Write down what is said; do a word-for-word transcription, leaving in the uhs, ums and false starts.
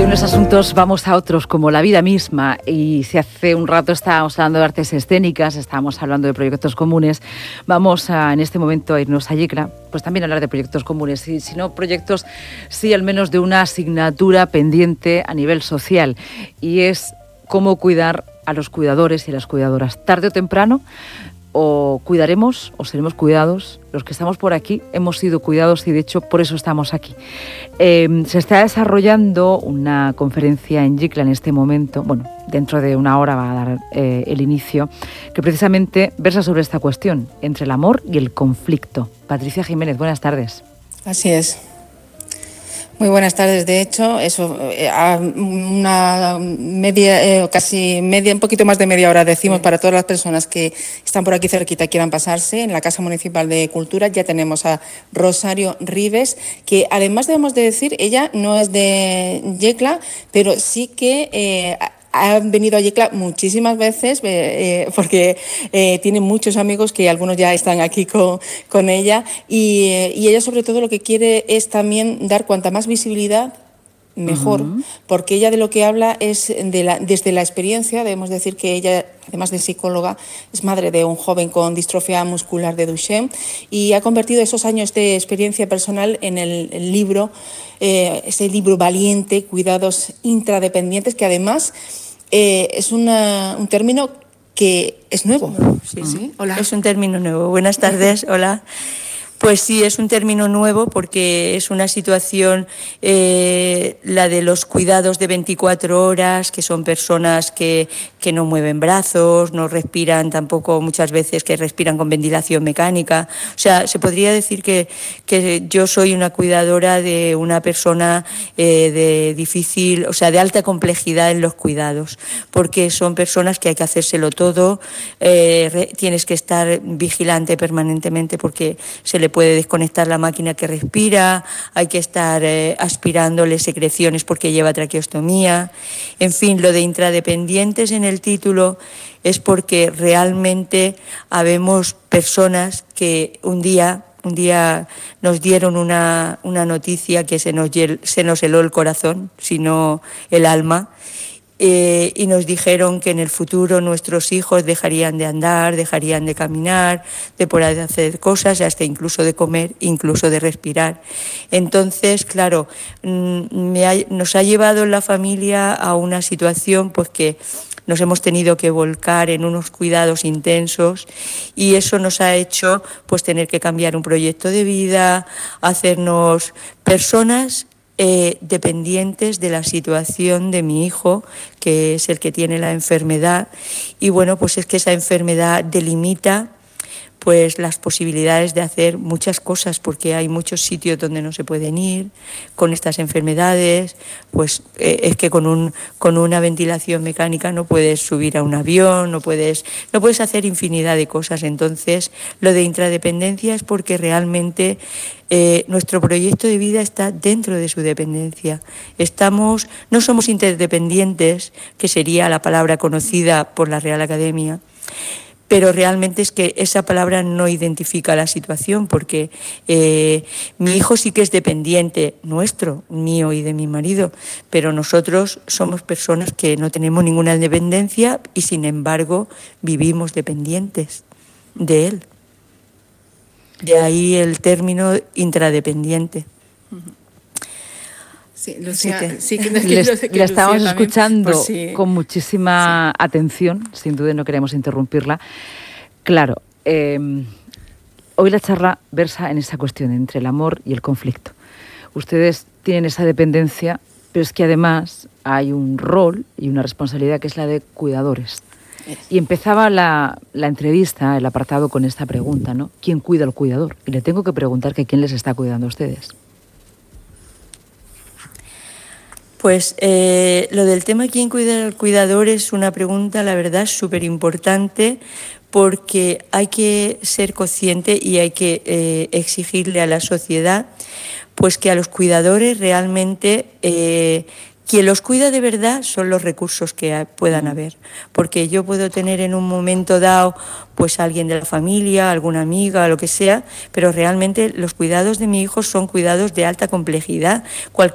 unos asuntos vamos a otros, como la vida misma. Y si hace un rato estábamos hablando de artes escénicas, estábamos hablando de proyectos comunes, vamos a, en este momento a irnos a Yecla, pues también a hablar de proyectos comunes. Y si no proyectos, sí al menos de una asignatura pendiente a nivel social. Y es cómo cuidar a los cuidadores y a las cuidadoras. Tarde o temprano, o cuidaremos o seremos cuidados. Los que estamos por aquí hemos sido cuidados y de hecho por eso estamos aquí. Eh, se está desarrollando una conferencia en Yecla en este momento, bueno, dentro de una hora va a dar eh, el inicio, que precisamente versa sobre esta cuestión, entre el amor y el conflicto. Patricia Jiménez, buenas tardes. Así es. Muy buenas tardes. De hecho, eso, eh, a una media, eh, casi media, un poquito más de media hora decimos, sí, para todas las personas que están por aquí cerquita, quieran pasarse, en la Casa Municipal de Cultura ya tenemos a Rosario Ribes, que además debemos de decir, ella no es de Yecla, pero sí que eh, ha venido a Yecla muchísimas veces eh, porque eh, tiene muchos amigos que algunos ya están aquí con, con ella y, eh, y ella sobre todo lo que quiere es también dar cuanta más visibilidad mejor, uh-huh. porque ella de lo que habla es de la, desde la experiencia. Debemos decir que ella, además de psicóloga, es madre de un joven con distrofia muscular de Duchenne y ha convertido esos años de experiencia personal en el, el libro, eh, ese libro valiente, Cuidados Intradependientes, que además eh, es una, un término que es nuevo. Sí, uh-huh. sí. Hola. Es un término nuevo. Buenas tardes. Hola. Pues sí, es un término nuevo porque es una situación, eh, la de los cuidados de veinticuatro horas, que son personas que, que no mueven brazos, no respiran tampoco, muchas veces que respiran con ventilación mecánica. O sea, se podría decir que, que yo soy una cuidadora de una persona eh, de difícil, o sea, de alta complejidad en los cuidados, porque son personas que hay que hacérselo todo, eh, re, tienes que estar vigilante permanentemente porque se le puede desconectar la máquina que respira, hay que estar eh, aspirándole secreciones porque lleva traqueostomía. En fin, lo de intradependientes en el título es porque realmente habemos personas que un día, un día nos dieron una, una noticia que se nos, se nos heló el corazón, sino el alma. Eh, y nos dijeron que en el futuro nuestros hijos dejarían de andar, dejarían de caminar, de poder hacer cosas, hasta incluso de comer, incluso de respirar. Entonces, claro, me ha, nos ha llevado en la familia a una situación pues que nos hemos tenido que volcar en unos cuidados intensos y eso nos ha hecho pues tener que cambiar un proyecto de vida, hacernos personas Eh, dependientes de la situación de mi hijo, que es el que tiene la enfermedad, y bueno, pues es que esa enfermedad delimita pues las posibilidades de hacer muchas cosas, porque hay muchos sitios donde no se pueden ir con estas enfermedades, pues eh, es que con un con una ventilación mecánica no puedes subir a un avión, no puedes no puedes hacer infinidad de cosas. Entonces, lo de intradependencia es porque realmente eh, nuestro proyecto de vida está dentro de su dependencia. Estamos no somos interdependientes, que sería la palabra conocida por la Real Academia. Pero realmente es que esa palabra no identifica la situación porque eh, mi hijo sí que es dependiente nuestro, mío y de mi marido, pero nosotros somos personas que no tenemos ninguna dependencia y sin embargo vivimos dependientes de él. De ahí el término intradependiente. Sí, Lucía, sí, sí que, que, que, les, que la estamos Lucía escuchando también, pues sí, con muchísima sí. atención, sin duda no queremos interrumpirla. Claro, eh, hoy la charla versa en esa cuestión entre el amor y el conflicto. Ustedes tienen esa dependencia, pero es que además hay un rol y una responsabilidad que es la de cuidadores. Y empezaba la, la entrevista, el apartado, con esta pregunta, ¿no? ¿Quién cuida al cuidador? Y le tengo que preguntar que quién les está cuidando a ustedes. Pues eh, lo del tema quién cuida al cuidador es una pregunta, la verdad, súper importante, porque hay que ser consciente y hay que eh, exigirle a la sociedad pues que a los cuidadores realmente eh, quien los cuida de verdad son los recursos que puedan haber, porque yo puedo tener en un momento dado pues a alguien de la familia, alguna amiga, lo que sea, pero realmente los cuidados de mi hijo son cuidados de alta complejidad. Cualquier